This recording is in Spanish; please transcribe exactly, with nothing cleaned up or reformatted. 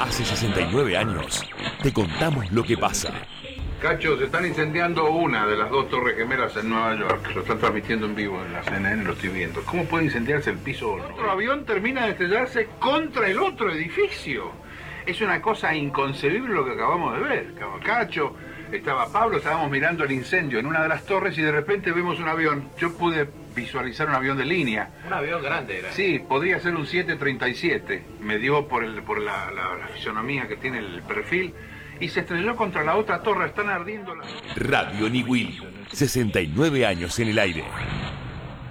Hace sesenta y nueve años, te contamos lo que pasa. Cacho, se están incendiando una de las dos torres gemelas en Nueva York. Lo están transmitiendo en vivo en la C N N, lo estoy viendo. ¿Cómo puede incendiarse el piso? Otro avión termina de estrellarse contra el otro edificio. Es una cosa inconcebible lo que acabamos de ver. Cacho, estaba Pablo, estábamos mirando el incendio en una de las torres y de repente vemos un avión. Yo pude visualizar un avión de línea. Un avión grande era. Sí, podría ser un siete treinta y siete. Me dio por, el, por la, la, la fisonomía que tiene el perfil. Y se estrelló contra la otra torre. Están ardiendo las... Radio Niwil, sesenta y nueve años en el aire.